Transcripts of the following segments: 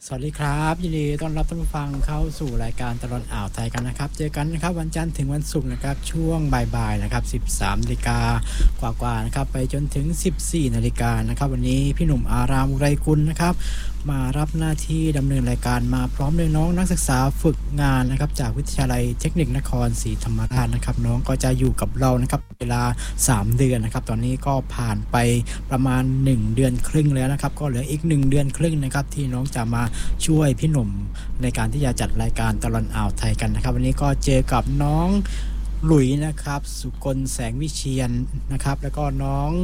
สวัสดีครับยินดีต้อนรับท่านผู้ฟังเข้าสู่รายการตลอดอ่าวไทยกันนะครับเจอกันนะครับวันจันทร์ถึงวันศุกร์นะครับช่วงบ่ายๆนะครับ 13 นาฬิกากว่าๆนะครับไปจนถึง 14 นาฬิกานะครับวันนี้พี่หนุ่มอารามอุไรกุลนะครับมารับหน้าที่ดำเนินรายการมาพร้อมด้วยน้องนักศึกษาฝึกงานนะครับจากวิทยาลัยเทคนิคนครศรีธรรมราชนะครับน้องก็จะอยู่กับเรานะครับเวลา3 เดือนนะครับตอนนี้ก็ผ่านไปประมาณ1 เดือนครึ่งแล้วนะครับก็เหลืออีก1 เดือนครึ่งนะครับที่น้องจะมาช่วยพี่หนุ่มในการที่จะจัดรายการตลอดอ่าวไทยกันนะครับวันนี้ก็เจอกับน้องหลุยนะครับสุกลแสงวิเชียรนะครับแล้วก็น้อง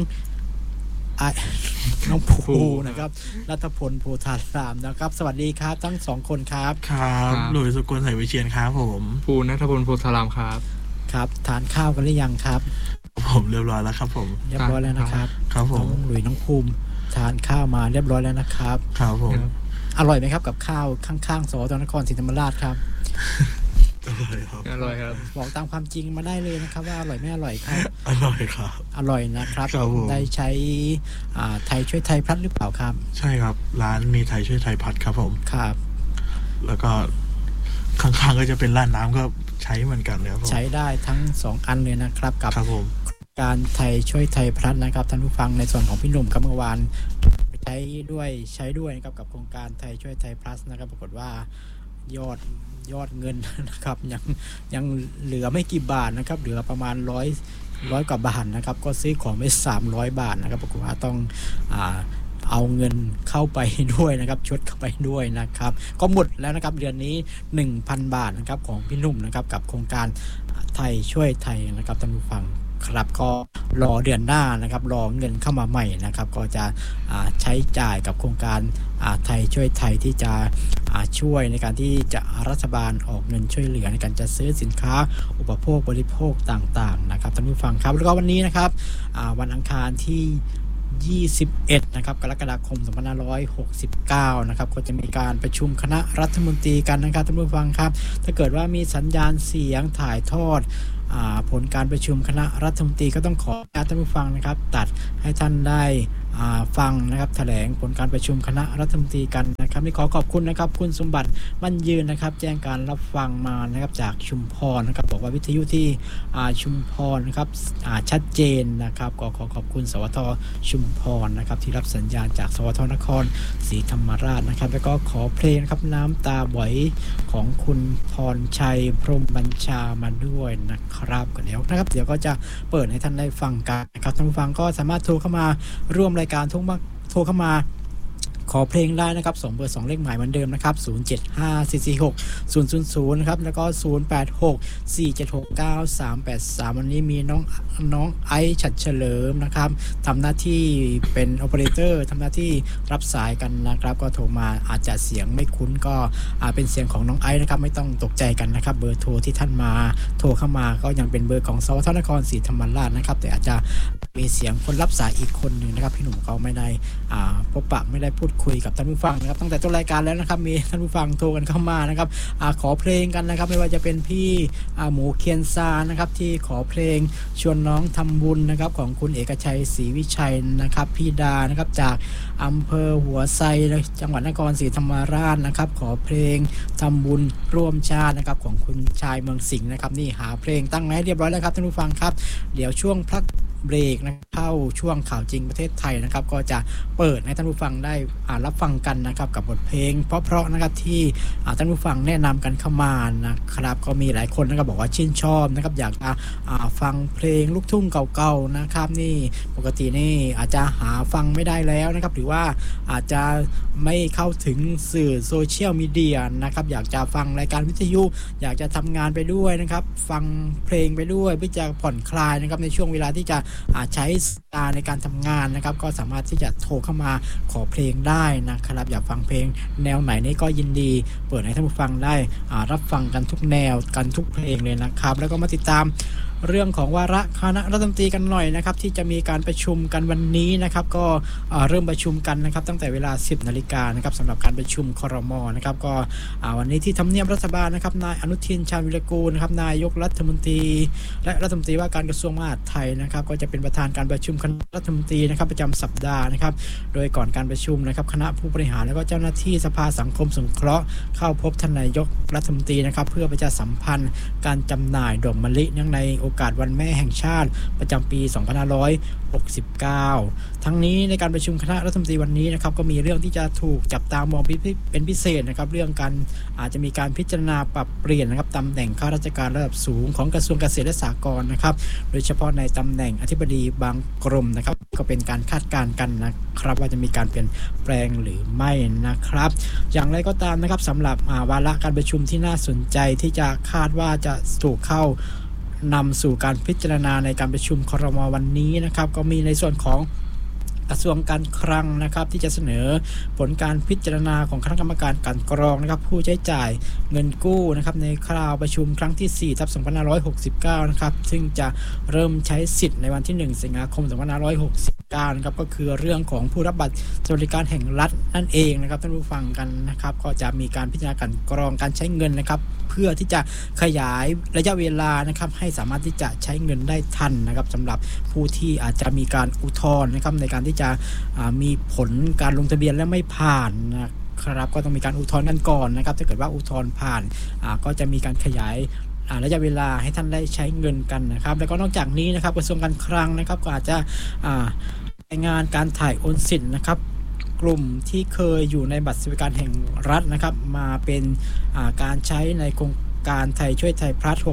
ภูนะครับรัฐพลโพธารามนะครับสวัสดีครับทั้ง2 คนครับครับหลุยสุกลแสงวิเชียรครับผมภูณัฐพลโพธารามครับครับทานข้าวกันหรือยังครับผมเรียบร้อยแล้วครับผมเรียบร้อยแล้วนะครับครับผมน้องหลุยน้องภูมิทานข้าวมาเรียบร้อยแล้วนะครับครับผมอร่อยไหมครับกับข้าวข้างๆสนครศรีธรรมราชครับอร่อยครับอร่อยครับบอกตามความจริงมาได้เลยนะครับว่าอร่อยไม่อร่อยครับอร่อยครับอร่อยนะครับได้ใช้ไทยช่วยไทยพัฒน์หรือเปล่าครับใช่ครับร้านมีไทยช่วยไทยพัฒน์ครับผมครับแล้วก็ข้างๆก็จะเป็นร้านน้ำก็ใช้เหมือนกันครับใช้ได้ทั้ง2 อันเลยนะครับกับการไทยช่วยไทยพัฒน์นะครับท่านผู้ฟังในส่วนของพี่หนุ่มครับเมื่อวานใช้ด้วยนะครับกับโครงการไทยช่วยไทยพลัสนะครับปรากฏว่ายอดเงินนะครับยังเหลือไม่กี่บาทนะครับเหลือประมาณ100กว่าบาทนะครับก็ซื้อของไป300 บาทนะครับปรากฏว่าต้องเอาเงินเข้าไปด้วยนะครับชดเข้าไปด้วยนะครับก็หมดแล้วนะครับเดือนนี้ 1,000 บาทนะครับของพี่หนุ่มนะครับกับโครงการไทยช่วยไทยนะครับท่านผู้ฟังครับก็รอเดือนหน้านะครับรอเงินเข้ามาใหม่นะครับก็จะใช้จ่ายกับโครงการไทยช่วยไทยที่จะช่วยในการที่จะรัฐบาลออกเงินช่วยเหลือในการจะซื้อสินค้าอุปโภคบริโภคต่างๆนะครับท่านผู้ฟังครับแล้วก็วันนี้นะครับวันอังคารที่21นะครับกรกฎาคม2569นะครับก็จะมีการประชุมคณะรัฐมนตรีกันนะครับท่านผู้ฟังครับถ้าเกิดว่ามีสัญญาณเสียงถ่ายทอดผลการประชุมคณะรัฐมนตรีก็ต้องขอท่านผู้ฟังนะครับตัดให้ท่านได้ฟังนะครับแถลงผลการประชุมคณะรัฐมนตรีกันนะครับนี่ขอขอบคุณนะครับคุณสมบัติมั่นยืนนะครับแจ้งการรับฟังมานะครับจากชุมพรนะครับบอกว่าวิทยุที่ชุมพรนะครับชัดเจนนะครับก็ขอขอบคุณสวทชุมพรนะครับที่รับสัญญาณจากสวทนครศรีธรรมราชนะครับแล้วก็ขอเพลงนะครับน้ำตาบ่อยของคุณพรชัยพรหมบัญชามาด้วยนะครับกันแล้วนะครับเดี๋ยวก็จะเปิดให้ท่านได้ฟังกันนะครับท่านผู้ฟังก็สามารถโทรเข้ามาร่วมรายการโทรเข้ามาขอเพลงได้นะครับ2 เบอร์ 2 เลขหมายเหมือนเดิมนะครับ0754460000นะครับแล้วก็0864769383วันนี้มีน้องไอซ์ฉัตรเฉลิมนะครับทำหน้าที่เป็นโอเปอเรเตอร์ทำหน้าที่รับสายกันนะครับก็โทรมาอาจจะเสียงไม่คุ้นก็เป็นเสียงของน้องไอซ์นะครับไม่ต้องตกใจกันนะครับเบอร์โทรที่ท่านมาโทรเข้ามาก็ยังเป็นเบอร์ของสวทนครศรีธรรมราชนะครับแต่อาจจะมีเสียงคนรับสายอีกคนหนึ่งนะครับพี่หนุ่มเขาไม่ได้พบปะไม่ได้พูดคุยกับท่านผู้ฟังนะครับตั้งแต่ต้นรายการแล้วนะครับมีท่านผู้ฟังโทรกันเข้ามานะครับขอเพลงกันนะครับไม่ว่าจะเป็นพี่หมูเคียนซานะครับที่ขอเพลงชวนน้องทำบุญนะครับของคุณเอกชัยศรีวิชัยนะครับพี่ดานะครับจากอำเภอหัวไซจังหวัดนครศรีธรรมราชนะครับขอเพลงทำบุญร่วมชาตินะครับของคุณชายเมืองสิงห์นะครับนี่หาเพลงตั้งไว้เรียบร้อยแล้วครับท่านผู้ฟังครับเดี๋ยวช่วงพักเบรกนะเข้าช่วงข่าวจริงประเทศไทยนะครับก็จะเปิดให้ท่านผู้ฟังได้รับฟังกันนะครับกับบทเพลงเพราะๆนะครับที่ท่านผู้ฟังแนะนำกันเข้ามานะครับก็มีหลายคนนะครับบอกว่าชื่นชอบนะครับอยากจะฟังเพลงลูกทุ่งเก่าๆนะครับนี่ปกตินี่อาจจะหาฟังไม่ได้แล้วนะครับหรือว่าอาจจะไม่เข้าถึงสื่อโซเชียลมีเดียนะครับอยากจะฟังรายการวิทยุอยากจะทำงานไปด้วยนะครับฟังเพลงไปด้วยเพื่อจะผ่อนคลายนะครับในช่วงเวลาที่จะใช้ในการทำงานนะครับก็สามารถที่จะโทรเข้ามาขอเพลงได้นะครับอยากฟังเพลงแนวไหนนี่ก็ยินดีเปิดให้ท่านผู้ฟังได้รับฟังกันทุกแนวกันทุกเพลงเลยนะครับแล้วก็มาติดตามเรื่องของวาระคณะรัฐมนตรีกันหน่อยนะครับที่จะมีการประชุมกันวันนี้นะครับก็เริ่มประชุมกันนะครับตั้งแต่เวลา 10 นาฬิกานะครับสำหรับการประชุมครม.นะครับก็วันนี้ที่ทำเนียบรัฐบาลนะครับนายอนุทินชาญวิรากูลนะครับนายกรัฐมนตรีและรัฐมนตรีว่าการกระทรวงมหาดไทยนะครับก็จะเป็นประธานการประชุมคณะรัฐมนตรีนะครับประจำสัปดาห์นะครับโดยก่อนการประชุมนะครับคณะผู้บริหารและก็เจ้าหน้าที่สภาสังคมสงเคราะห์เข้าพบท่านนายกรัฐมนตรีนะครับเพื่อประชาสัมพันธ์การจำหน่ายดอกมะลิเนื่องในโอกาสวันแม่แห่งชาติประจำปี 2569 ทั้งนี้ในการประชุมคณะรัฐมนตรีวันนี้นะครับก็มีเรื่องที่จะถูกจับตามองเป็นพิเศษนะครับเรื่องการอาจจะมีการพิจารณาปรับเปลี่ยนนะครับตำแหน่งข้าราชการระดับสูงของกระทรวงเกษตรและสหกรณ์นะครับโดยเฉพาะในตำแหน่งอธิบดีบางกรมนะครับก็เป็นการคาดการณ์กันนะครับว่าจะมีการเปลี่ยนแปลงหรือไม่นะครับอย่างไรก็ตามนะครับสำหรับวาระการประชุมที่น่าสนใจที่จะคาดว่าจะถูกเข้านำสู่การพิจารณาในการประชุมครม.วันนี้นะครับก็มีในส่วนของกระทรวงการคลังนะครับที่จะเสนอผลการพิจารณาของคณะกรรมการกลั่นกรองนะครับผู้ใช้จ่ายเงินกู้นะครับในคราวประชุมครั้งที่ 4/2569 นะครับซึ่งจะเริ่มใช้สิทธิ์ในวันที่ 1 สิงหาคม 2569 นะครับก็คือเรื่องของผู้รับบัตรสวัสดิการแห่งรัฐนั่นเองนะครับท่านผู้ฟังกันนะครับก็จะมีการพิจารณากลั่นกรองการใช้เงินนะครับเพื่อที่จะขยายระยะเวลานะครับให้สามารถที่จะใช้เงินได้ทันนะครับสำหรับผู้ที่อาจจะมีการอุทธรณ์นะครับในการที่จะมีผลการลงทะเบียนและไม่ผ่านนะครับก็ต้องมีการอุทธรณ์กันก่อนนะครับถ้าเกิดว่าอุทธรณ์ผ่านก็จะมีการขยายระยะเวลาให้ท่านได้ใช้เงินกันนะครับแล้วก็นอกจากนี้นะครับกระทรวงการคลังนะครับก็อาจจะรายงานการถ่ายโอนสิทธิ์นะครับกลุ่มที่เคยอยู่ในบัตรสวัสดิการแห่งรัฐนะครับมาเป็นการใช้ในโครงการไทยช่วยไทยพลัส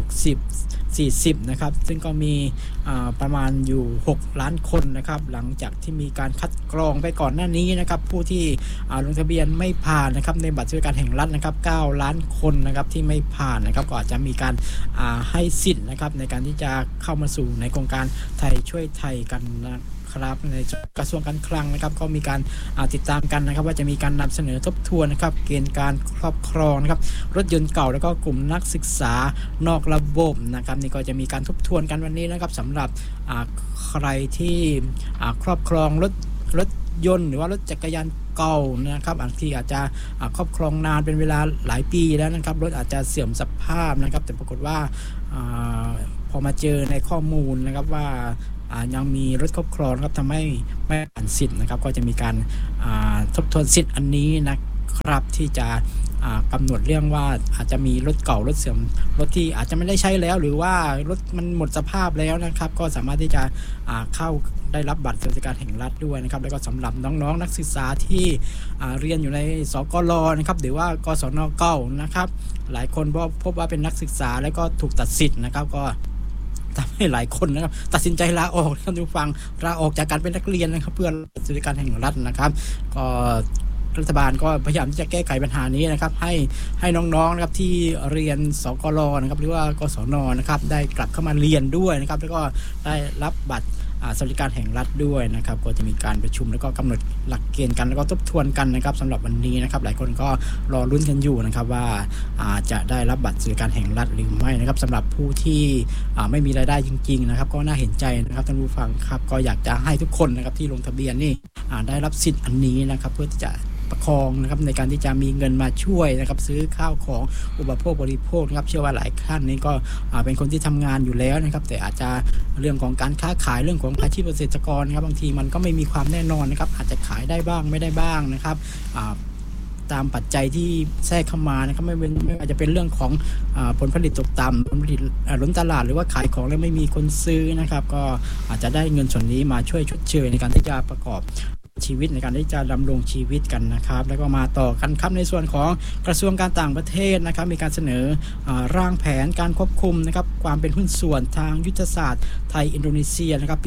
60-40นะครับซึ่งก็มีประมาณอยู่6ล้านคนนะครับหลังจากที่มีการคัดกรองไปก่อนหน้านี้นะครับผู้ที่ลงทะเบียนไม่ผ่านนะครับในบัตรสวัสดิการแห่งรัฐนะครับ9ล้านคนนะครับที่ไม่ผ่านนะครับก็อาจจะมีการให้สิทธิ์นะครับในการที่จะเข้ามาสู่ในโครงการไทยช่วยไทยกันนะครับในกระทรวงการคลังนะครับก็มีการติดตามกันนะครับว่าจะมีการนำเสนอทบทวนนะครับเกณฑ์การครอบครองนะครับรถยนต์เก่าแล้วก็กลุ่มนักศึกษานอกระบบนะครับนี่ก็จะมีการทบทวนกันวันนี้นะครับสำหรับใครที่ครอบครองรถยนต์หรือว่ารถจักรยานเก่านะครับบางทีอาจจะครอบครองนานเป็นเวลาหลายปีแล้วนะครับรถอาจจะเสื่อมสภาพนะครับแต่ปรากฏว่าพอมาเจอในข้อมูลนะครับว่ายังมีรถครอบครองนะครับทำให้ไม่ผ่านสิทธิ์นะครับก็จะมีการทบทวนสิทธิ์อันนี้นะครับที่จะกำหนดเรื่องว่าอาจจะมีรถเก่ารถเสื่อมรถที่อาจจะไม่ได้ใช้แล้วหรือว่ารถมันหมดสภาพแล้วนะครับก็สามารถที่จะเข้าได้รับบัตรสวัสดิการแห่งรัฐด้วยนะครับแล้วก็สำหรับน้องๆนักศึกษาที่เรียนอยู่ในสกลนะครับหรือว่ากศนเก่านะครับหลายคนพบว่าเป็นนักศึกษาแล้วก็ถูกตัดสิทธิ์นะครับก็ทำให้หลายคนนะครับตัดสินใจลาออกท่านผู้ฟังลาออกจากการเป็นนักเรียนนะครับเพื่อสวัสดิการแห่งรัฐนะครับก็รัฐบาลก็พยายามที่จะแก้ไขปัญหานี้นะครับให้น้องๆนะครับที่เรียนสกลนะครับหรือว่ากศนนะครับได้กลับเข้ามาเรียนด้วยนะครับแล้วก็ได้รับบัตรสวัสดิการแห่งรัฐด้วยนะครับก็จะมีการประชุมแล้วก็กำหนดหลักเกณฑ์กันแล้วก็ทบทวนกันนะครับสำหรับวันนี้นะครับหลายคนก็รอลุ้นกันอยู่นะครับว่าจะได้รับบัตรสวัสดิการแห่งรัฐหรือไม่นะครับสำหรับผู้ที่ไม่มีรายได้จริงๆนะครับก็น่าเห็นใจนะครับท่านผู้ฟังครับก็อยากจะให้ทุกคนนะครับที่ลงทะเบียนนี่ได้รับสิทธิ์อันนี้นะครับเพื่อที่จะประคองนะครับในการที่จะมีเงินมาช่วยนะครับซื้อข้าวของอุปโภคบริโภคนะครับเชื่อว่าหลายท่านนี้ก็เป็นคนที่ทำงานอยู่แล้วนะครับแต่อาจจะเรื่องของการค้าขายเรื่องของอาชีพเกษตรกรนะครับบางทีมันก็ไม่มีความแน่นอนนะครับอาจจะขายได้บ้างไม่ได้บ้างนะครับตามปัจจัยที่แทรกเข้ามานะครับไม่ว่าจะเป็นเรื่องของผลผลิตตกต่ำผลผลิตล้นตลาดหรือว่าขายของแล้วไม่มีคนซื้อนะครับก็อาจจะได้เงินส่วนนี้มาช่วยชดเชยในการที่จะประกอบชีวิตในการที่จะดำรงชีวิตกันนะครับแล้วก็มาต่อกันครับในส่วนของกระทรวงการต่างประเทศนะครับมีการเสนอร่างแผนการควบคุมนะครับความเป็นหุ้นส่วนทางยุทธศาสตร์ไทยอินโดนีเซียนะครับปี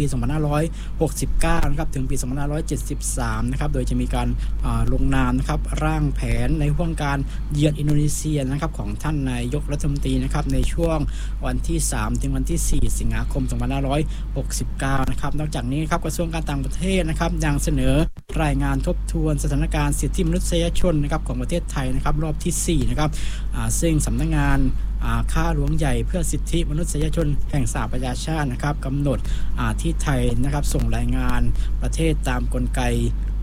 2569 นะครับถึงปี 2573 นะครับโดยจะมีการลงนามนะครับร่างแผนในห่วงการเยือนอินโดนีเซียนะครับของท่านนายกรัฐมนตรีนะครับในช่วงวันที่ 3 ถึงวันที่ 4 สิงหาคม 2569 นะครับนอกจากนี้ครับกระทรวงการต่างประเทศนะครับยังเสนอรายงานทบทวนสถานการณ์สิทธิมนุษยชนนะครับของประเทศไทยนะครับรอบที่ 4 นะครับซึ่งสำนักงานข้าหลวงใหญ่เพื่อสิทธิมนุษยชนแห่งสหประชาชาตินะครับกำหนดที่ไทยนะครับส่งรายงานประเทศตามกลไก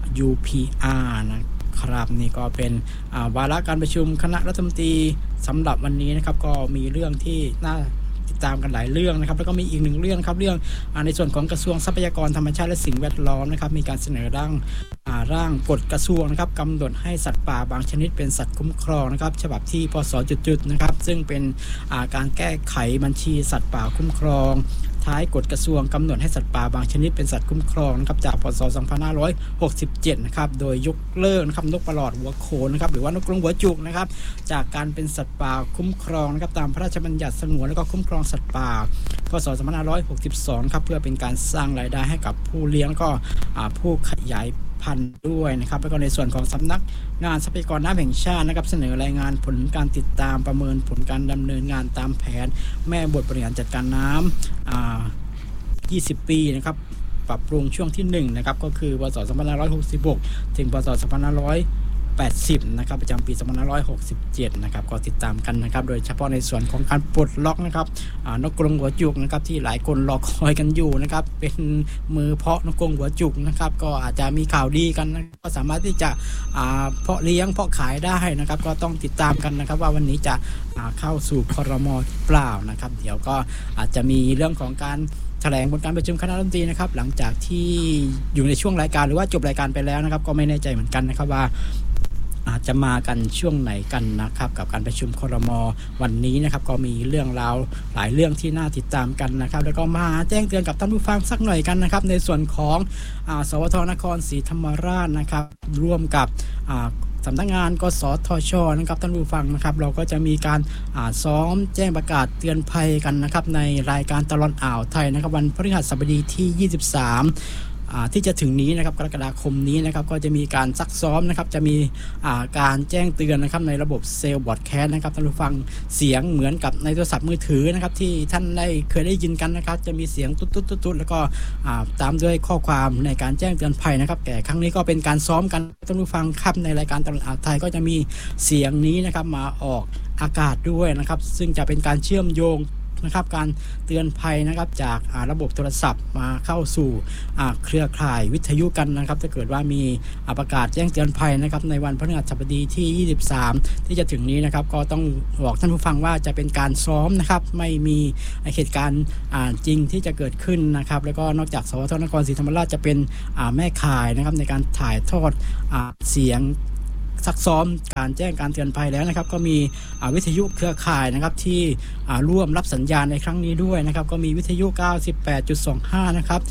UPR นะครับนี่ก็เป็นวาระการประชุมคณะรัฐมนตรีสำหรับวันนี้นะครับก็มีเรื่องที่น่าติดตามกันหลายเรื่องนะครับแล้วก็มีอีกหนึ่งเรื่องครับเรื่องในส่วนของกระทรวงทรัพยากรธรรมชาติและสิ่งแวดล้อมนะครับมีการเสนอร่างกฎกระทรวงนะครับกำหนดให้สัตว์ป่าบางชนิดเป็นสัตว์คุ้มครองนะครับฉบับที่พศ.นะครับซึ่งเป็นการแก้ไขบัญชีสัตว์ป่าคุ้มครองท้ายกฎกระทรวงกำหนดให้สัตว์ป่าบางชนิดเป็นสัตว์คุ้มครองนะครับจากพศ2567นะครับโดยยกเลิกนะครับนกประหลอดหัวโขนนะครับหรือว่านกกรงหัวจุกนะครับจากการเป็นสัตว์ป่าคุ้มครองนะครับตามพระราชบัญญัติสงวนและก็คุ้มครองสัตว์ป่าพศ2562ครับเพื่อเป็นการสร้างรายได้ให้กับผู้เลี้ยงก็ผู้ขยายพันธุ์ด้วยนะครับแล้วก็ในส่วนของสำนักงานทรัพยากรน้ำแห่งชาตินะครับเสนอรายงานผลการติดตามประเมินผลการดำเนินงานตามแผนแม่บทบริหารจัดการน้ำ20 ปีนะครับปรับปรุงช่วงที่1นะครับก็คือพศ2566ถึงพศ2580นะครับประจำปี2567นะครับก็ติดตามกันนะครับโดยเฉพาะในส่วนของการปลดล็อกนะครับนกกรงหัวจุกนะครับที่หลายคนรอคอยกันอยู่นะครับเป็นมือเพาะนกกรงหัวจุกนะครับก็อาจจะมีข่าวดีกันนะก็สามารถที่จะเพาะเลี้ยงเพาะขายได้นะครับก็ต้องติดตามกันนะครับว่าวันนี้จะเข้าสู่ครม.เปล่านะครับเดี๋ยวก็อาจจะมีเรื่องของการแถลงผลการประชุมคณะรัฐมนตรีนะครับหลังจากที่อยู่ในช่วงรายการหรือว่าจบรายการไปแล้วนะครับก็ไม่แน่ใจเหมือนกันนะครับว่าอาจจะมากันช่วงไหนกันนะครับกับการประชุมครม.วันนี้นะครับก็มีเรื่องราวหลายเรื่องที่น่าติดตามกันนะครับแล้วก็มาแจ้งเตือนกับท่านผู้ฟังสักหน่อยกันนะครับในส่วนของสวท.นครศรีธรรมราชนะครับร่วมกับสำนักงานกสทช.นะครับท่านผู้ฟังนะครับเราก็จะมีการซ้อมแจ้งประกาศเตือนภัยกันนะครับในรายการตลอดอ่าวไทยนะครับวันพฤหัสบดีที่23ที่จะถึงนี้นะครับกรกฎาคมนี้นะครับก็จะมีการซักซ้อมนะครับจะมีการแจ้งเตือนนะครับในระบบเซลล์บอร์ดแคสต์นะครับท่านผู้ฟังเสียงเหมือนกับในโทรศัพท์มือถือนะครับที่ท่านเคยได้ยินกันนะครับจะมีเสียงตุ๊ดๆๆแล้วก็ตามด้วยข้อความในการแจ้งเตือนภัยนะครับแต่ครั้งนี้ก็เป็นการซ้อมกันท่านผู้ฟังครับในรายการตลอดอ่าวไทยก็จะมีเสียงนี้นะครับมาออกอากาศด้วยนะครับซึ่งจะเป็นการเชื่อมโยงนะครับการเตือนภัยนะครับจากระบบโทรศัพท์มาเข้าสู่เครือข่ายวิทยุกันนะครับถ้าเกิดว่ามีประกาศแจ้งเตือนภัยนะครับในวันพฤหัสบดีที่23ที่จะถึงนี้นะครับก็ต้องบอกท่านผู้ฟังว่าจะเป็นการซ้อมนะครับไม่มีเหตุการณ์จริงที่จะเกิดขึ้นนะครับแล้วก็นอกจากสวท.นครศรีธรรมราชจะเป็นแม่ข่ายนะครับในการถ่ายทอดเสียงซักซ้อมการแจ้งการเตือนภัยแล้วนะครับก็มีวิทยุเครือข่ายนะครับที่ร่วมรับสัญญาณในครั้งนี้ด้วยนะครับก็มีวิทยุ 98.25 นะครับ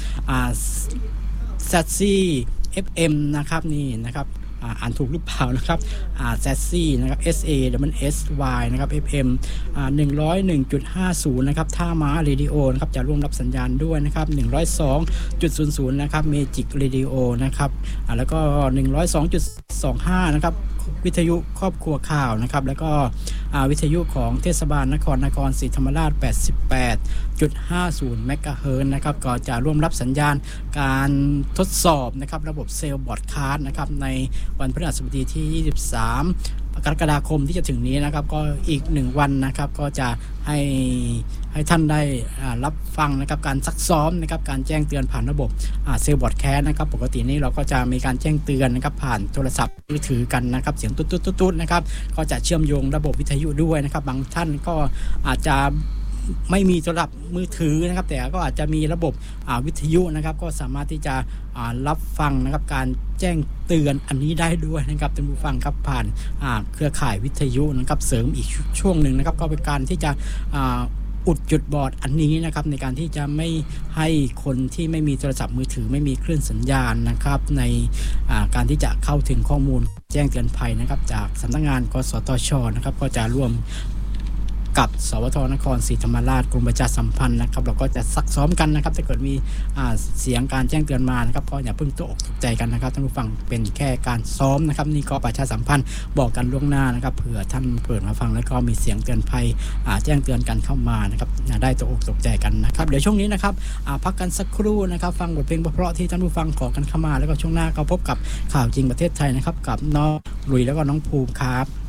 ZC FM นะครับนี่นะครับอ่านถูกหรือเปล่านะครับZC นะครับ SASY นะครับ FM 101.50 นะครับท่าม้าเรดิโอนะครับจะร่วมรับสัญญาณด้วยนะครับ 102.00 นะครับเมจิกเรดิโอนะครับแล้วก็ 102.25 นะครับวิทยุครอบครัวข่าวนะครับแล้วก็วิทยุของเทศบาลนครศรีธรรมราช 88.50 เมกะเฮิรตซ์นะครับก็จะร่วมรับสัญญาณการทดสอบนะครับระบบเซลล์บอร์ดคาสต์นะครับในวันพฤหัสบดีที่23กรกฎาคมที่จะถึงนี้นะครับก็อีก1วันนะครับก็จะให้ท่านได้รับฟังนะครับการซักซ้อมนะครับการแจ้งเตือนผ่านระบบเซลล์บอร์ดแคสต์นะครับปกตินี้เราก็จะมีการแจ้งเตือนนะครับผ่านโทรศัพท์มือถือกันนะครับเสียงตุ๊ดๆๆนะครับก็จะเชื่อมโยงระบบวิทยุด้วยนะครับบางท่านก็อาจจะไม่มีโทรศัพท์มือถือนะครับแต่ก็อาจจะมีระบบวิทยุนะครับก็สามารถที่จะรับฟังนะครับการแจ้งเตือนอันนี้ได้ด้วยนะครับท่านผู้ฟังครับผ่านเครือข่ายวิทยุนะครับเสริมอีกช่วงหนึ่งนะครับก็เป็นการที่จะอุดจุดบอดอันนี้นะครับในการที่จะไม่ให้คนที่ไม่มีโทรศัพท์มือถือไม่มีคลื่นสัญญาณนะครับในการที่จะเข้าถึงข้อมูลแจ้งเตือนภัยนะครับจากสำนักงานกสทช.นะครับก็จะร่วมกับสวท.นครศรีธรรมราชกรมประชาสัมพันธ์นะครับเราก็จะซักซ้อมกันนะครับถ้าเกิดมีเสียงการแจ้งเตือนมานะครับก็อย่าเพิ่งตกใจกันนะครับท่านผู้ฟังเป็นแค่การซ้อมนะครับนี่ก็ประชาสัมพันธ์บอกกันล่วงหน้านะครับเผื่อท่านเปิดมาฟังแล้วก็มีเสียงเตือนภัยแจ้งเตือนกันเข้ามานะครับได้ตกใจกันนะครับเดี๋ยวช่วงนี้นะครับพักกันสักครู่นะครับฟังบทเพลงเพราะๆที่ท่านผู้ฟังขอกันเข้ามาแล้วก็ช่วงหน้าก็พบกับข่าวจริงประเทศไทยนะครับกับน้องลุยแล้วก็น้องภูมิครับ